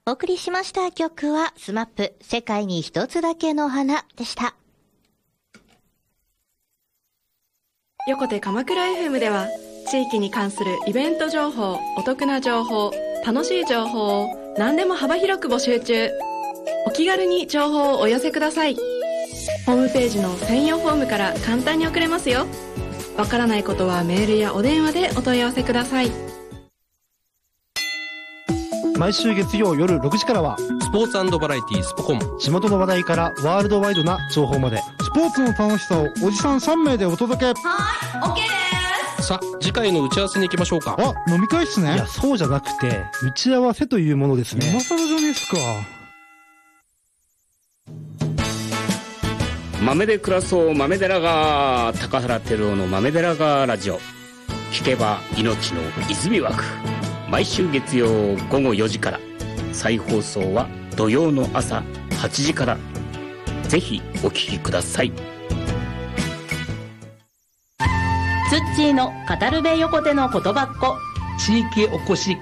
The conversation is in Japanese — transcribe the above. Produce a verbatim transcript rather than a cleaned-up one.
お送りしました曲はスマップ世界に一つだけの花でした。 横手鎌倉 エフエム では地域に関するイベント情報、お得な情報、楽しい情報を何でも幅広く募集中。お気軽に情報をお寄せください。ホームページの専用フォームから簡単に送れますよ。わからないことはメールやお電話でお問い合わせください。 毎週月曜夜ろくじからはスポーツ&バラエティスポコン。 地元の話題からワールドワイドな情報までスポーツの楽しさをおじさんさん名でお届け。 はい、オッケーです。 さあ次回の打ち合わせに行きましょうか。 あ、飲み会っすね。 いやそうじゃなくて打ち合わせというものですね。 今更じゃねえっすか。 豆で暮らそう豆寺が高原照夫の豆寺がラジオ。聞けば命の泉枠。毎週月曜午後よじから。再放送は土曜の朝はちじから。ぜひお聞きください。 ツッチーの語るべ横手の言葉っ子。 地域おこし